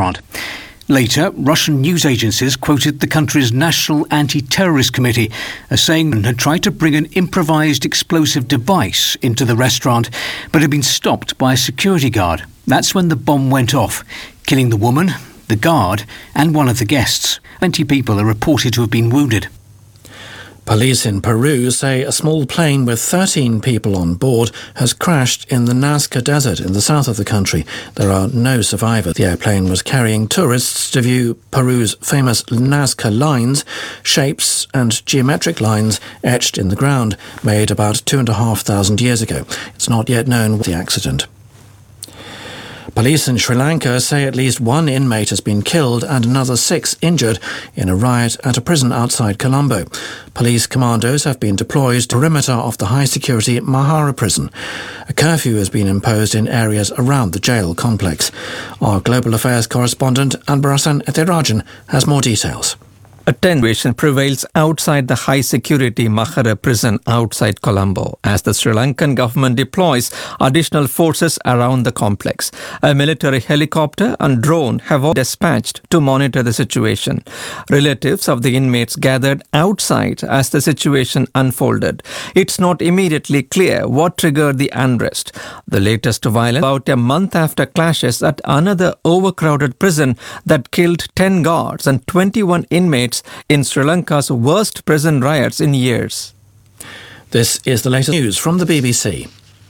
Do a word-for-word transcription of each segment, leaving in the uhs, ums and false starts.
restaurant. Later, Russian news agencies quoted the country's National Anti-Terrorist Committee as saying it had tried to bring an improvised explosive device into the restaurant, but had been stopped by a security guard. That's when the bomb went off, killing the woman, the guard, and one of the guests. twenty people are reported to have been wounded. Police in Peru say a small plane with thirteen people on board has crashed in the Nazca Desert in the south of the country. There are no survivors. The airplane was carrying tourists to view Peru's famous Nazca lines, shapes and geometric lines etched in the ground, made about two and a half thousand years ago. It's not yet known what the accident. Police in Sri Lanka say at least one inmate has been killed and another six injured in a riot at a prison outside Colombo. Police commandos have been deployed to the perimeter of the high-security Mahara prison. A curfew has been imposed in areas around the jail complex. Our Global Affairs correspondent, Anbarasan Ethirajan, has more details. A tension prevails outside the high-security Mahara prison outside Colombo as the Sri Lankan government deploys additional forces around the complex. A military helicopter and drone have all dispatched to monitor the situation. Relatives of the inmates gathered outside as the situation unfolded. It's not immediately clear what triggered the unrest. The latest violence about a month after clashes at another overcrowded prison that killed ten guards and twenty-one inmates in Sri Lanka's worst prison riots in years. This is the latest news from the B B C.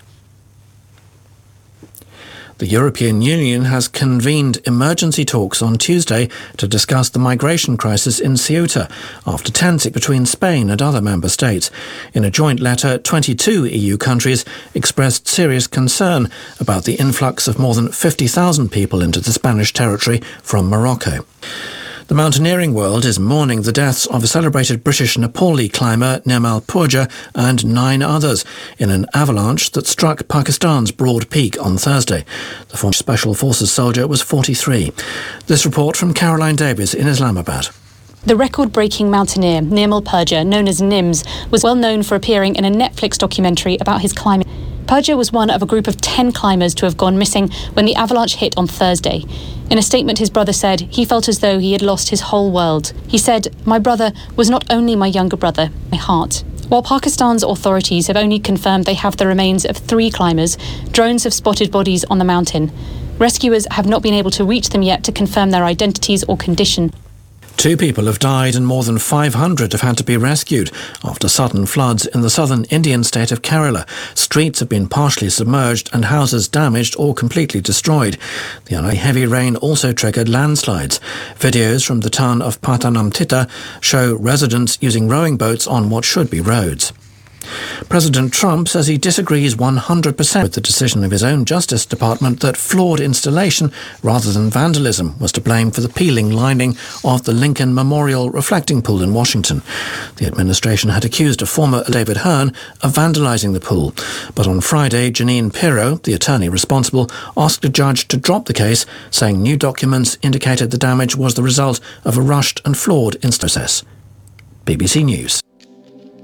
The European Union has convened emergency talks on Tuesday to discuss the migration crisis in Ceuta after tensions between Spain and other member states. In a joint letter, twenty-two E U countries expressed serious concern about the influx of more than fifty thousand people into the Spanish territory from Morocco. The mountaineering world is mourning the deaths of a celebrated British Nepali climber Nirmal Purja and nine others in an avalanche that struck Pakistan's Broad Peak on Thursday. The former Special Forces soldier was forty-three. This report from Caroline Davies in Islamabad. The record-breaking mountaineer Nirmal Purja, known as Nims, was well known for appearing in a Netflix documentary about his climbing. Purja was one of a group of ten climbers to have gone missing when the avalanche hit on Thursday. In a statement, his brother said he felt as though he had lost his whole world. He said, "My brother was not only my younger brother, my heart." While Pakistan's authorities have only confirmed they have the remains of three climbers, drones have spotted bodies on the mountain. Rescuers have not been able to reach them yet to confirm their identities or condition. Two people have died and more than five hundred have had to be rescued after sudden floods in the southern Indian state of Kerala. Streets have been partially submerged and houses damaged or completely destroyed. The heavy rain also triggered landslides. Videos from the town of Pathanamthitta show residents using rowing boats on what should be roads. President Trump says he disagrees one hundred percent with the decision of his own Justice Department that flawed installation rather than vandalism was to blame for the peeling lining of the Lincoln Memorial reflecting pool in Washington. The administration had accused a former David Hearn of vandalizing the pool. But on Friday, Janine Pirro, the attorney responsible, asked a judge to drop the case, saying new documents indicated the damage was the result of a rushed and flawed installation process. B B C News.